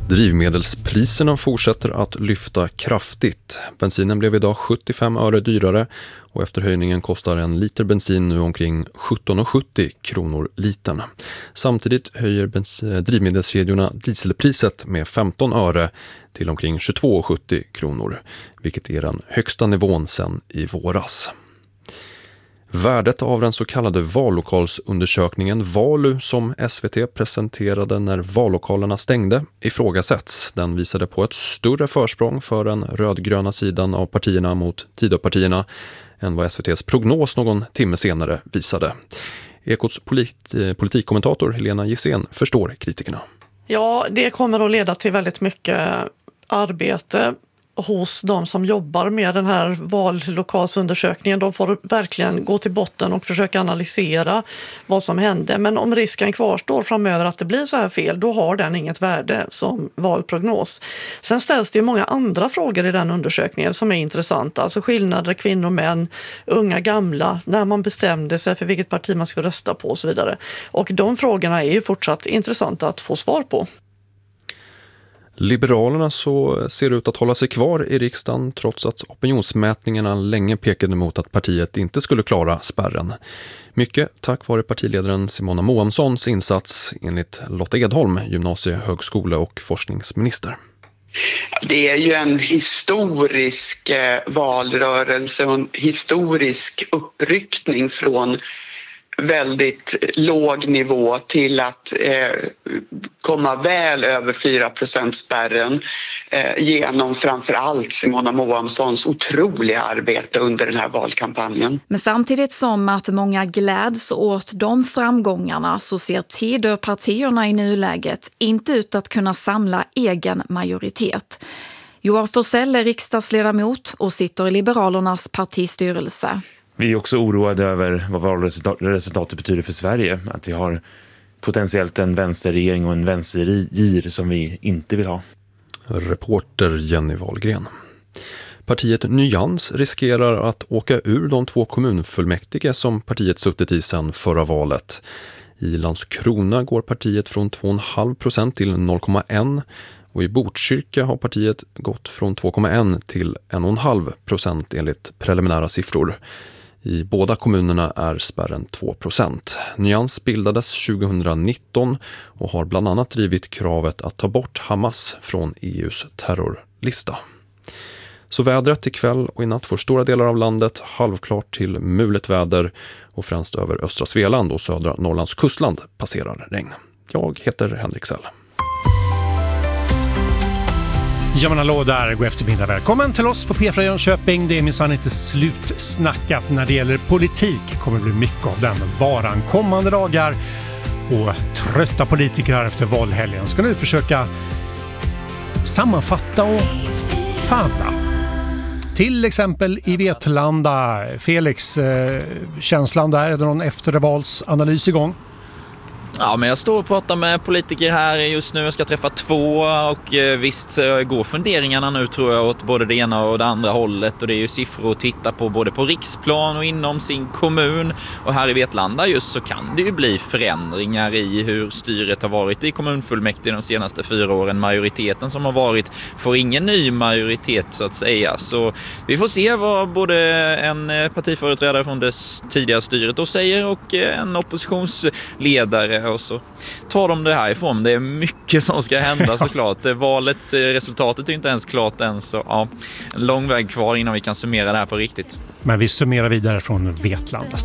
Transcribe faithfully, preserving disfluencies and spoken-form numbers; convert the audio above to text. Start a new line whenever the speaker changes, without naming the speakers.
Drivmedelspriserna fortsätter att lyfta kraftigt. Bensinen blev idag sjuttiofem öre dyrare och efter höjningen kostar en liter bensin nu omkring sjutton sjuttio kronor litern. Samtidigt höjer bens- drivmedelskedjorna dieselpriset med femton öre till omkring tjugotvå sjuttio kronor, vilket är den högsta nivån sedan i våras. Värdet av den så kallade vallokalsundersökningen Valu som S V T presenterade när vallokalerna stängde ifrågasätts. Den visade på ett större försprång för den rödgröna sidan av partierna mot Tidöpartierna än vad S V T:s prognos någon timme senare visade. Ekots polit- politikkommentator Helena Gissén förstår kritikerna.
Ja, det kommer att leda till väldigt mycket arbete hos de som jobbar med den här vallokalsundersökningen. De får verkligen gå till botten och försöka analysera vad som hände. Men om risken kvarstår framöver att det blir så här fel, då har den inget värde som valprognos. Sen ställs det ju många andra frågor i den undersökningen som är intressanta. Alltså skillnader kvinnor, män, unga, gamla, när man bestämde sig för vilket parti man ska rösta på och så vidare. Och de frågorna är ju fortsatt intressanta att få svar på.
Liberalerna så ser ut att hålla sig kvar i riksdagen trots att opinionsmätningarna länge pekade mot att partiet inte skulle klara spärren. Mycket tack vare partiledaren Simona Moamssons insats enligt Lotta Edholm, gymnasie-, högskole- och forskningsminister.
Det är ju en historisk valrörelse och en historisk uppryckning från väldigt låg nivå till att eh, komma väl över fyra procent spärren eh, genom framförallt Simona Moamssons otroliga arbete under den här valkampanjen.
Men samtidigt som att många gläds åt de framgångarna så ser Tidöpartierna i nuläget inte ut att kunna samla egen majoritet. Joar Forssell är riksdagsledamot och sitter i Liberalernas partistyrelse.
Vi är också oroade över vad valresultatet betyder för Sverige. Att vi har potentiellt en vänsterregering och en vänstergir som vi inte vill ha.
Reporter Jenny Wahlgren. Partiet Nyans riskerar att åka ur de två kommunfullmäktige som partiet suttit i sedan förra valet. I Landskrona går partiet från två komma fem procent till noll komma ett och i Botkyrka har partiet gått från två komma ett till en komma fem procent enligt preliminära siffror. I båda kommunerna är spärren två procent. Nyans bildades tjugonitton och har bland annat drivit kravet att ta bort Hamas från E U:s terrorlista. Så vädret ikväll och i natt får stora delar av landet halvklart till mulet väder och främst över östra Svealand och södra Norrlands kustland passerar regn. Jag heter Henrik Sell.
Ja men hallå där, god eftermiddag. Välkommen till oss på P fyra Jönköping. Det är minsann inte slutsnackat när det gäller politik. Kommer bli mycket av den varan kommande dagar. Och trötta politiker här efter valhelgen ska nu försöka sammanfatta och fabla. Till exempel i Vetlanda. Felix, eh, känslan där, är det någon eftervalsanalys igång?
Ja, men jag står och pratar med politiker här just nu. Jag ska träffa två och visst går funderingarna nu tror jag åt både det ena och det andra hållet. Och det är ju siffror att titta på både på riksplan och inom sin kommun. Och här i Vetlanda just så kan det ju bli förändringar i hur styret har varit i kommunfullmäktige de senaste fyra åren. Majoriteten som har varit får ingen ny majoritet så att säga. Så vi får se vad både en partiföreträdare från det tidigare styret då säger och en oppositionsledare. Och så tar de det härifrån. Det är mycket som ska hända såklart. Valet, resultatet är inte ens klart än så ja, en lång väg kvar innan vi kan summera det här på riktigt.
Men vi summerar vidare från Vetlanda.